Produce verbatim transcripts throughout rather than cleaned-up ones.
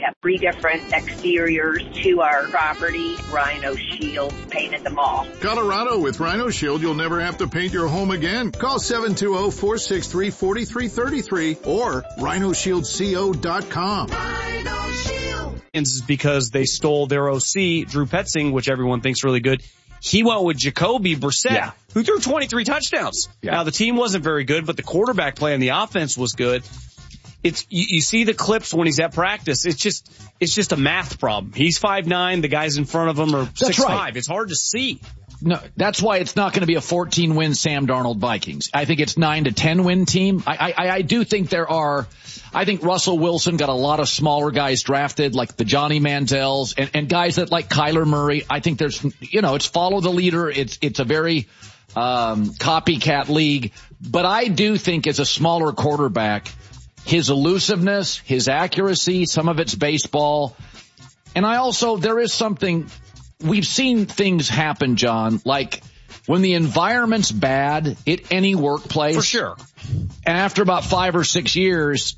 have three different exteriors to our property. Rhino Shield painted them all. Colorado, with Rhino Shield, you'll never have to paint your home again. Call seven two zero, four six three, four three three three or rhino shield co dot com. Rhino Shield. Is because they stole their O C, Drew Petzing, which everyone thinks really good. He went with Jacoby Brissett, yeah. who threw twenty-three touchdowns. Yeah. Now, the team wasn't very good, but the quarterback play on the offense was good. It's you, you see the clips when he's at practice. It's just it's just a math problem. He's five nine. The guys in front of him are six five. Right. It's hard to see. No, that's why it's not going to be a fourteen win Sam Darnold Vikings. I think it's nine to ten win team. I, I, I do think there are, I think Russell Wilson got a lot of smaller guys drafted, like the Johnny Mandels and, and guys that like Kyler Murray. I think there's, you know, it's follow the leader. It's, it's a very, um, copycat league. But I do think as a smaller quarterback, his elusiveness, his accuracy, some of it's baseball. And I also, there is something, we've seen things happen, John, like when the environment's bad at any workplace. For sure. And after about five or six years,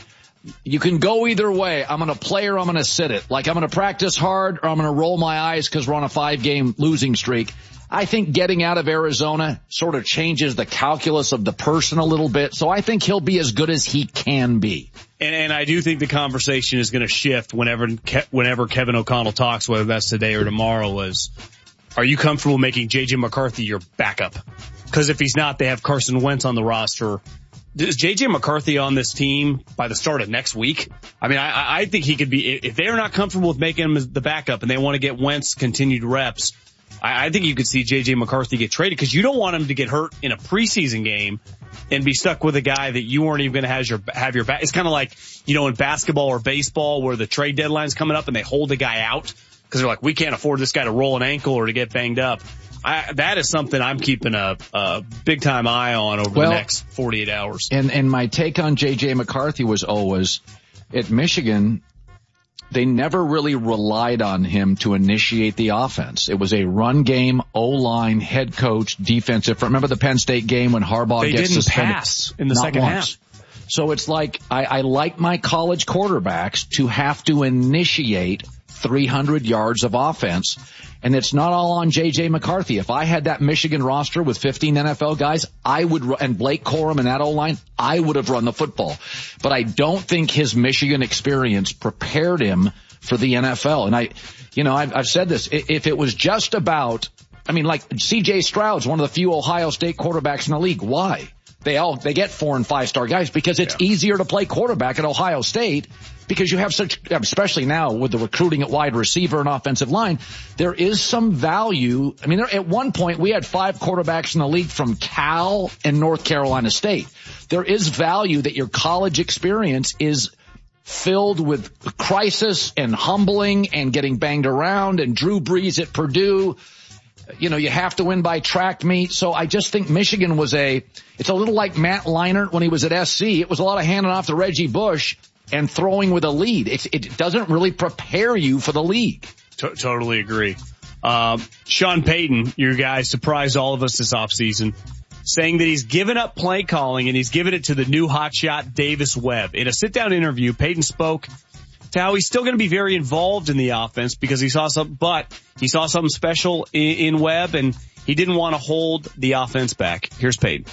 you can go either way. I'm going to play or I'm going to sit it. Like I'm going to practice hard or I'm going to roll my eyes because we're on a five game losing streak. I think getting out of Arizona sort of changes the calculus of the person a little bit. So I think he'll be as good as he can be. And, and I do think the conversation is going to shift whenever whenever Kevin O'Connell talks, whether that's today or tomorrow, is, are you comfortable making J J McCarthy your backup? Because if he's not, they have Carson Wentz on the roster. Is J J McCarthy on this team by the start of next week? I mean, I, I think he could be, if they're not comfortable with making him the backup and they want to get Wentz continued reps, I, I think you could see J J McCarthy get traded because you don't want him to get hurt in a preseason game and be stuck with a guy that you weren't even going to have your, have your back. It's kind of like, you know, in basketball or baseball where the trade deadline's coming up and they hold the guy out because they're like, we can't afford this guy to roll an ankle or to get banged up. I, that is something I'm keeping a, a big time eye on over well, the next forty-eight hours. And, and my take on J J McCarthy was always at Michigan, they never really relied on him to initiate the offense. It was a run game, O-line, head coach, defensive. Remember the Penn State game when Harbaugh they gets didn't suspended? Pass in the Not second once. half. So it's like I, I like my college quarterbacks to have to initiate three hundred yards of offense. And it's not all on J J McCarthy. If I had that Michigan roster with fifteen N F L guys, I would, and Blake Corum and that O-line, I would have run the football. But I don't think his Michigan experience prepared him for the N F L. And I, you know, I've, I've said this. If it was just about, I mean, like C J Stroud's one of the few Ohio State quarterbacks in the league. Why? They all, they get four and five star guys because it's yeah. easier to play quarterback at Ohio State because you have such, especially now with the recruiting at wide receiver and offensive line, there is some value. I mean, there, at one point we had five quarterbacks in the league from Cal and North Carolina State. There is value that your college experience is filled with crisis and humbling and getting banged around and Drew Brees at Purdue. You know, you have to win by track meet. So I just think Michigan was a, it's a little like Matt Leinart when he was at S C. It was a lot of handing off to Reggie Bush and throwing with a lead. It's, it doesn't really prepare you for the league. T- totally agree. Um, Sean Payton, your guy, surprised all of us this offseason, saying that he's given up play calling and he's given it to the new hotshot Davis Webb. In a sit-down interview, Payton spoke to how he's still going to be very involved in the offense because he saw some, but he saw something special in, in Webb and he didn't want to hold the offense back. Here's Payton.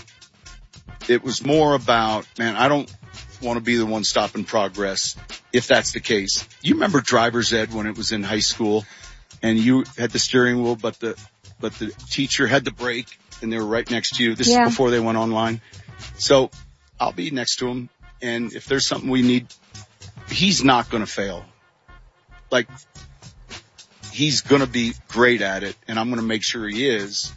It was more about, man, I don't want to be the one stopping progress if that's the case. You remember driver's ed when it was in high school and you had the steering wheel, but the, but the teacher had the brake and they were right next to you. This yeah. is before they went online. So I'll be next to him. And if there's something we need, he's not going to fail. Like, he's going to be great at it, and I'm going to make sure he is.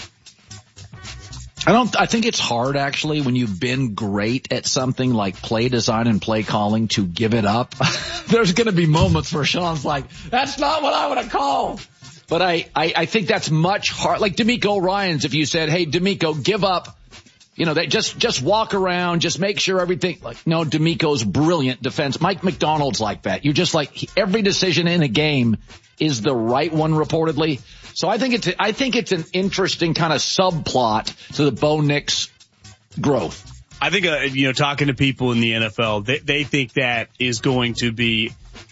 I don't, I think it's hard actually when you've been great at something like play design and play calling to give it up. There's going to be moments where Sean's like, that's not what I would have called. But I, I, I think that's much hard. Like D'Amico Ryans, if you said, hey, D'Amico, give up. You know, they just, just walk around, just make sure everything, like, no, D'Amico's brilliant defense. Mike McDonald's like that. You're just like, every decision in a game is the right one reportedly. So I think it's, I think it's an interesting kind of subplot to the Bo Nix growth. I think, uh, you know, talking to people in the N F L, they, they think that is going to be